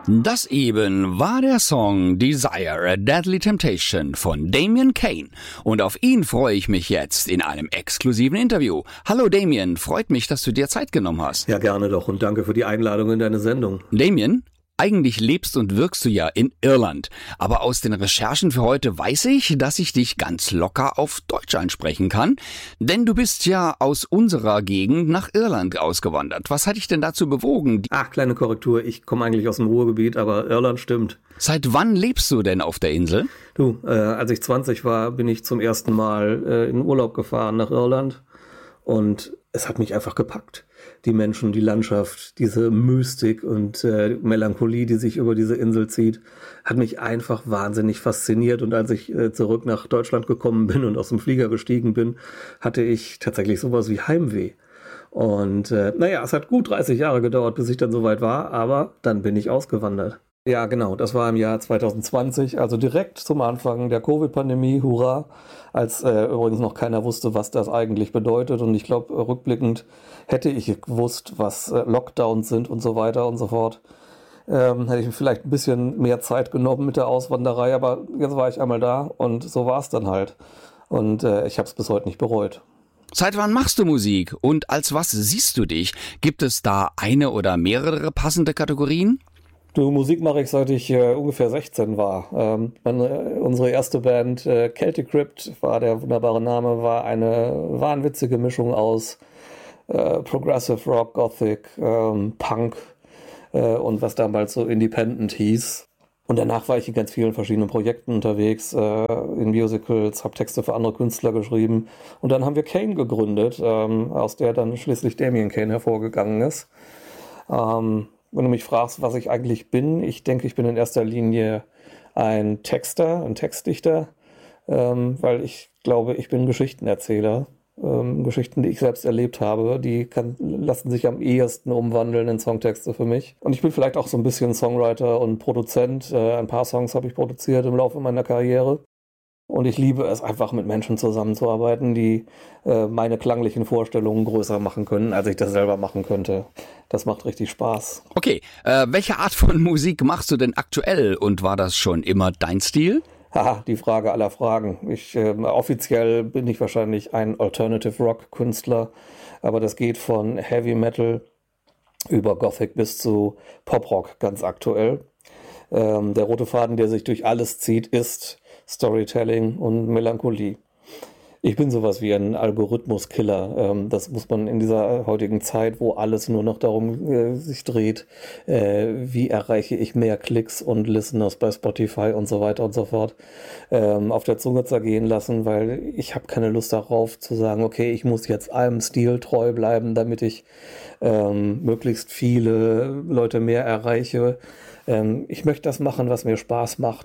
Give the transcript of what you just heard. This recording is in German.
Das eben war der Song Desire, a Deadly Temptation von Damien Kane. Und auf ihn freue ich mich jetzt in einem exklusiven Interview. Hallo Damien, freut mich, dass du dir Zeit genommen hast. Ja, gerne doch und danke für die Einladung in deine Sendung. Damien, eigentlich lebst und wirkst du ja in Irland. Aber aus den Recherchen für heute weiß ich, dass ich dich ganz locker auf Deutsch ansprechen kann. Denn du bist ja aus unserer Gegend nach Irland ausgewandert. Was hat dich denn dazu bewogen? Ach, kleine Korrektur, ich komme eigentlich aus dem Ruhrgebiet, aber Irland stimmt. Seit wann lebst du denn auf der Insel? Du, als ich 20 war, bin ich zum ersten Mal in Urlaub gefahren nach Irland. Und es hat mich einfach gepackt. Die Menschen, die Landschaft, diese Mystik und Melancholie, die sich über diese Insel zieht, hat mich einfach wahnsinnig fasziniert. Und als ich zurück nach Deutschland gekommen bin und aus dem Flieger gestiegen bin, hatte ich tatsächlich sowas wie Heimweh. Und es hat gut 30 Jahre gedauert, bis ich dann soweit war, aber dann bin ich ausgewandert. Ja, genau, das war im Jahr 2020, also direkt zum Anfang der Covid-Pandemie, hurra, als übrigens noch keiner wusste, was das eigentlich bedeutet. Und ich glaube, rückblickend hätte ich gewusst, was Lockdowns sind und so weiter und so fort. Hätte ich vielleicht ein bisschen mehr Zeit genommen mit der Auswanderei, aber jetzt war ich einmal da und so war es dann halt. Und ich habe es bis heute nicht bereut. Seit wann machst du Musik und als was siehst du dich? Gibt es da eine oder mehrere passende Kategorien? Du, Musik mache ich, seit ich ungefähr 16 war. Unsere erste Band, Celtic Crypt, war der wunderbare Name, war eine wahnwitzige Mischung aus Progressive Rock, Gothic, Punk und was damals so Independent hieß. Und danach war ich in ganz vielen verschiedenen Projekten unterwegs, in Musicals, habe Texte für andere Künstler geschrieben. Und dann haben wir Kane gegründet, aus der dann schließlich Damien Kane hervorgegangen ist. Wenn du mich fragst, was ich eigentlich bin, ich denke, ich bin in erster Linie ein Texter, ein Textdichter, weil ich glaube, ich bin Geschichtenerzähler. Geschichten, die ich selbst erlebt habe, lassen sich am ehesten umwandeln in Songtexte für mich. Und ich bin vielleicht auch so ein bisschen Songwriter und Produzent. Ein paar Songs habe ich produziert im Laufe meiner Karriere. Und ich liebe es einfach, mit Menschen zusammenzuarbeiten, die meine klanglichen Vorstellungen größer machen können, als ich das selber machen könnte. Das macht richtig Spaß. Okay, welche Art von Musik machst du denn aktuell und war das schon immer dein Stil? Haha, die Frage aller Fragen. Offiziell bin ich wahrscheinlich ein Alternative Rock Künstler, aber das geht von Heavy Metal über Gothic bis zu Pop Rock ganz aktuell. Der rote Faden, der sich durch alles zieht, ist Storytelling und Melancholie. Ich bin sowas wie ein Algorithmuskiller. Das muss man in dieser heutigen Zeit, wo alles nur noch darum sich dreht, wie erreiche ich mehr Klicks und Listeners bei Spotify und so weiter und so fort, auf der Zunge zergehen lassen, weil ich habe keine Lust darauf zu sagen, okay, ich muss jetzt einem Stil treu bleiben, damit ich möglichst viele Leute mehr erreiche. Ich möchte das machen, was mir Spaß macht.